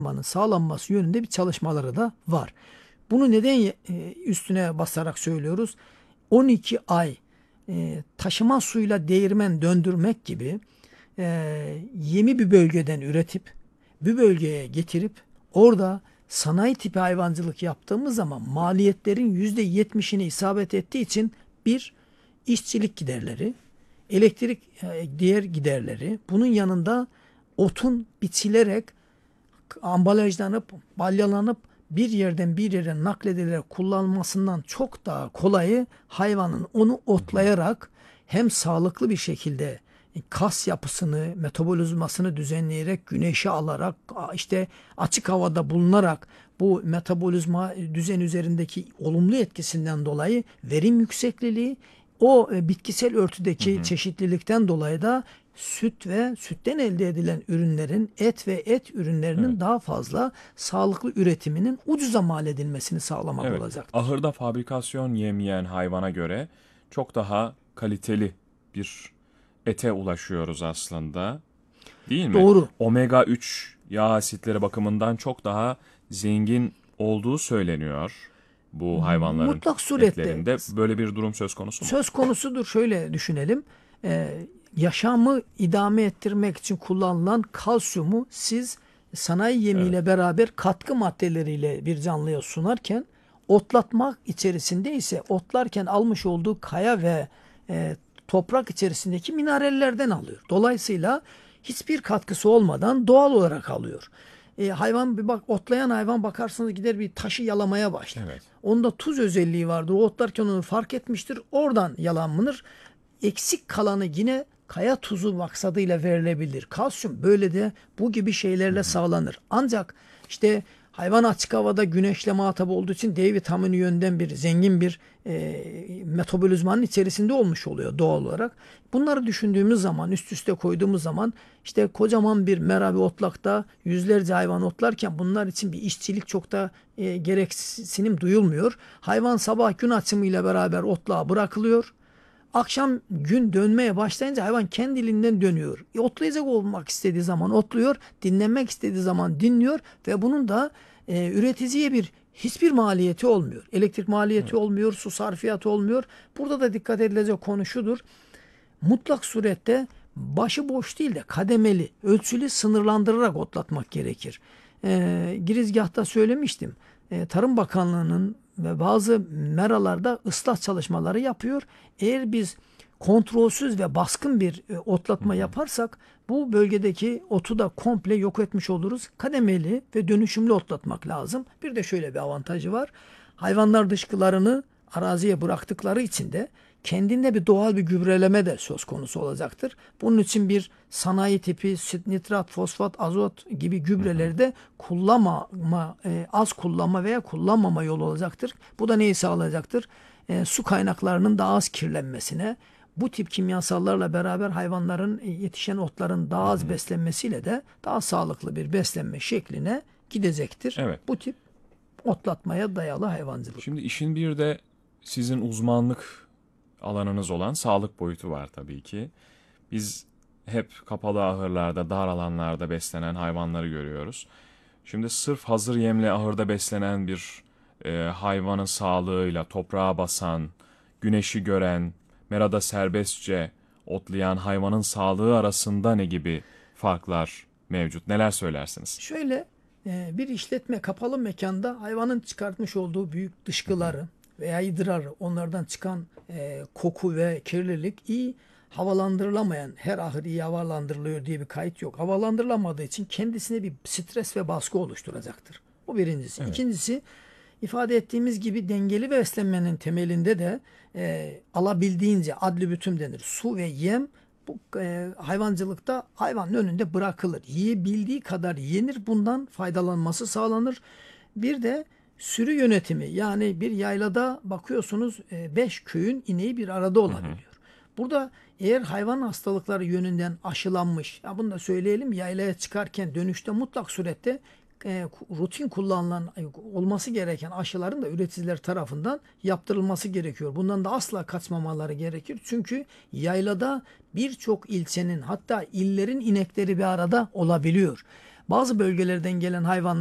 sağlanması yönünde bir çalışmaları da var. Bunu neden üstüne basarak söylüyoruz? 12 ay taşıma suyla değirmen döndürmek gibi yemi bir bölgeden üretip bir bölgeye getirip orada sanayi tipi hayvancılık yaptığımız zaman maliyetlerin %70'ini isabet ettiği için bir işçilik giderleri, elektrik diğer giderleri, bunun yanında otun biçilerek ambalajlanıp, balyalanıp bir yerden bir yere nakledilerek kullanılmasından çok daha kolayı hayvanın onu otlayarak hem sağlıklı bir şekilde kas yapısını, metabolizmasını düzenleyerek, güneşe alarak, işte açık havada bulunarak bu metabolizma düzen üzerindeki olumlu etkisinden dolayı verim yüksekliği, o bitkisel örtüdeki çeşitlilikten dolayı da süt ve sütten elde edilen ürünlerin, et ve et ürünlerinin daha fazla sağlıklı üretiminin ucuza mal edilmesini sağlamak olacak. Ahırda fabrikasyon yemeyen hayvana göre çok daha kaliteli bir ete ulaşıyoruz aslında. Değil mi? Doğru. Omega 3 yağ asitleri bakımından çok daha zengin olduğu söyleniyor bu hayvanların Mutlak surette etlerinde. Böyle bir durum söz konusu mu? söz konusudur. Şöyle düşünelim. Yaşamı idame ettirmek için kullanılan kalsiyumu siz sanayi yemiyle beraber katkı maddeleriyle bir canlıya sunarken, otlatmak içerisinde ise otlarken almış olduğu kaya ve toprak içerisindeki minerallerden alıyor. Dolayısıyla hiçbir katkısı olmadan doğal olarak alıyor. Hayvan bir bak, otlayan hayvan bakarsınız gider bir taşı yalamaya başlar. Evet. Onda tuz özelliği vardır. O otlarken onu fark etmiştir. Oradan yalanlanır. Eksik kalanı yine kaya tuzu maksadıyla verilebilir. Kalsiyum böyle de bu gibi şeylerle sağlanır. Ancak işte hayvan açık havada güneşle muhatap olduğu için D vitamini yönden bir zengin bir metabolizmanın içerisinde olmuş oluyor doğal olarak. Bunları düşündüğümüz zaman, üst üste koyduğumuz zaman işte kocaman bir mera bir otlakta yüzlerce hayvan otlarken bunlar için bir işçilik çok da gereksinim duyulmuyor. Hayvan sabah gün açımıyla beraber otluğa bırakılıyor. Akşam gün dönmeye başlayınca hayvan kendiliğinden dönüyor. Otlayacak olmak istediği zaman otluyor, dinlenmek istediği zaman dinliyor ve bunun da üreticiye hiçbir maliyeti olmuyor. Elektrik maliyeti olmuyor, su sarfiyatı olmuyor. Burada da dikkat edilecek konu şudur. Mutlak surette başıboş değil de kademeli, ölçülü sınırlandırarak otlatmak gerekir. Girizgahta söylemiştim. Tarım Bakanlığı'nın ve bazı meralarda ıslah çalışmaları yapıyor. Eğer biz kontrolsüz ve baskın bir otlatma yaparsak bu bölgedeki otu da komple yok etmiş oluruz. Kademeli ve dönüşümlü otlatmak lazım. Bir de şöyle bir avantajı var. Hayvanlar dışkılarını araziye bıraktıkları için de kendinde bir doğal bir gübreleme de söz konusu olacaktır. Bunun için bir sanayi tipi nitrat, fosfat, azot gibi gübreleri de az kullanma veya kullanmama yolu olacaktır. Bu da neyi sağlayacaktır? Su kaynaklarının daha az kirlenmesine, bu tip kimyasallarla beraber hayvanların yetişen otların daha az beslenmesiyle de daha sağlıklı bir beslenme şekline gidecektir. Evet. Bu tip otlatmaya dayalı hayvancılık. Şimdi işin bir de sizin uzmanlık alanınız olan sağlık boyutu var tabii ki. Biz hep kapalı ahırlarda, dar alanlarda beslenen hayvanları görüyoruz. Şimdi sırf hazır yemle ahırda beslenen bir hayvanın sağlığıyla toprağa basan, güneşi gören, merada serbestçe otlayan hayvanın sağlığı arasında ne gibi farklar mevcut? Neler söylersiniz? Şöyle bir işletme kapalı mekanda hayvanın çıkartmış olduğu büyük dışkıları veya idrarı, onlardan çıkan koku ve kirlilik iyi havalandırılamayan, her ahır iyi havalandırılıyor diye bir kayıt yok. Havalandırılamadığı için kendisine bir stres ve baskı oluşturacaktır. Bu birincisi. Evet. İkincisi, ifade ettiğimiz gibi dengeli beslenmenin temelinde de alabildiğince adli bütün denir. Su ve yem bu hayvancılıkta hayvanın önünde bırakılır. Yiyebildiği kadar yenir, bundan faydalanması sağlanır. Bir de sürü yönetimi, yani bir yaylada bakıyorsunuz 5 köyün ineği bir arada olabiliyor. Burada eğer hayvan hastalıkları yönünden aşılanmış, ya bunu da söyleyelim, yaylaya çıkarken dönüşte mutlak surette rutin kullanılan olması gereken aşıların da üreticiler tarafından yaptırılması gerekiyor. Bundan da asla kaçmamaları gerekir. Çünkü yaylada birçok ilçenin, hatta illerin inekleri bir arada olabiliyor. bazı bölgelerden gelen hayvanlar